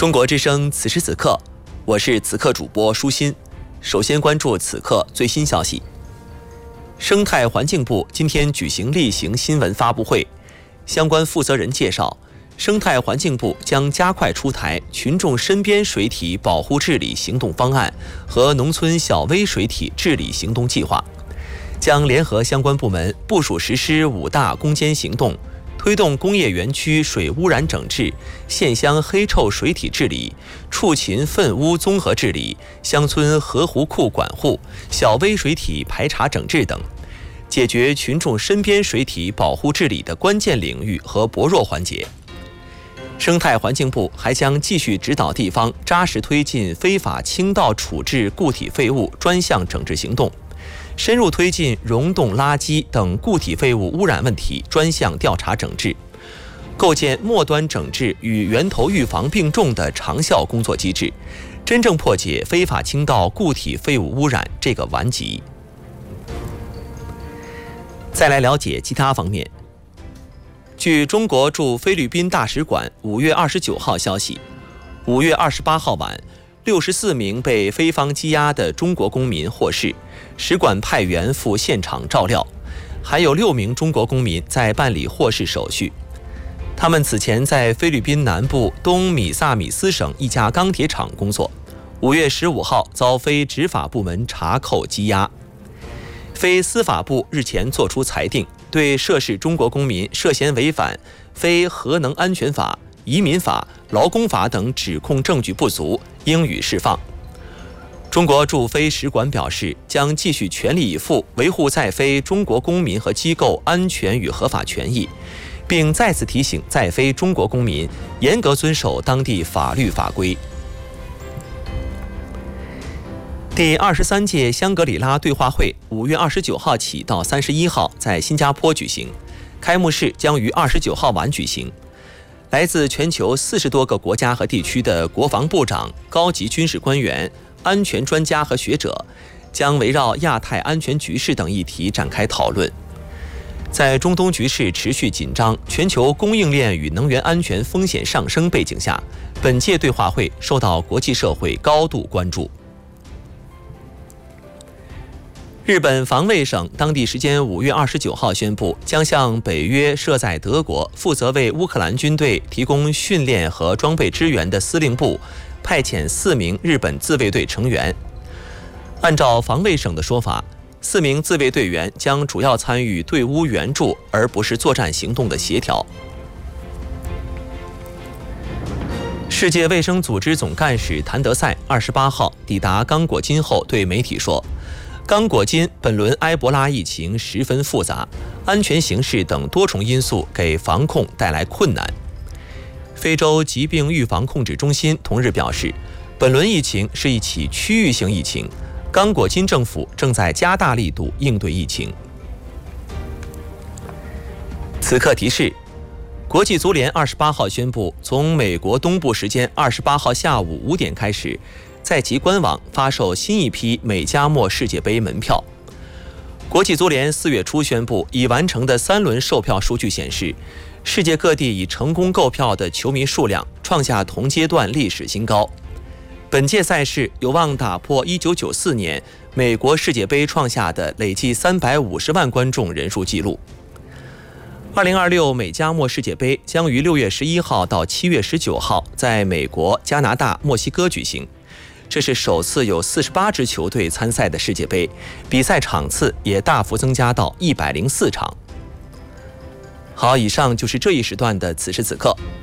中国之声此时此刻，我是此刻主播舒心。首先关注此刻最新消息。生态环境部今天举行例行新闻发布会，相关负责人介绍，生态环境部将加快出台群众身边水体保护治理行动方案和农村小微水体治理行动计划，将联合相关部门部署实施5大攻坚行动，推动工业园区水污染整治、县乡黑臭水体治理、畜禽粪污综合治理、乡村河湖库管护、小微水体排查整治等，解决群众身边水体保护治理的关键领域和薄弱环节。生态环境部还将继续指导地方扎实推进非法倾倒处置固体废物专项整治行动，深入推进溶洞垃圾等固体废物污染问题专项调查整治，构建末端整治与源头预防并重的长效工作机制，真正破解非法倾倒固体废物污染这个顽疾。再来了解其他方面。据中国驻菲律宾大使馆5月29号消息，5月28号晚，64名被菲方羁押的中国公民获释，使馆派员赴现场照料，还有6名中国公民在办理获释手续。他们此前在菲律宾南部东米萨米斯省一家钢铁厂工作，5月15号遭非执法部门查扣羁押。非司法部日前作出裁定，对涉事中国公民涉嫌违反非核能安全法、移民法、劳工法等指控证据不足，应予释放。中国驻菲使馆表示，将继续全力以赴维护在菲中国公民和机构安全与合法权益，并再次提醒在菲中国公民严格遵守当地法律法规。第23届香格里拉对话会5月29号起到31号在新加坡举行，开幕式将于29号晚举行。来自全球40多个国家和地区的国防部长、高级军事官员、安全专家和学者将围绕亚太安全局势等议题展开讨论。在中东局势持续紧张、全球供应链与能源安全风险上升背景下，本届对话会受到国际社会高度关注。日本防卫省当地时间5月29号宣布，将向北约设在德国、负责为乌克兰军队提供训练和装备支援的司令部派遣4名日本自卫队成员。按照防卫省的说法，4名自卫队员将主要参与对乌援助，而不是作战行动的协调。世界卫生组织总干事谭德赛28号抵达刚果金后对媒体说，刚果金本轮埃博拉疫情十分复杂，安全形势等多重因素给防控带来困难。非洲疾病预防控制中心同日表示，本轮疫情是一起区域性疫情，刚果金政府正在加大力度应对疫情。此刻提示，国际足联28号宣布，从美国东部时间28号下午5点开始，在其官网发售新一批美加墨世界杯门票。国际足联4月初宣布，已完成的3轮售票数据显示，世界各地已成功购票的球迷数量创下同阶段历史新高。本届赛事有望打破1994年美国世界杯创下的累计350万观众人数纪录。2026美加墨世界杯将于6月11号到7月19号在美国、加拿大、墨西哥举行。这是首次有48支球队参赛的世界杯，比赛场次也大幅增加到104场。好，以上就是这一时段的此时此刻，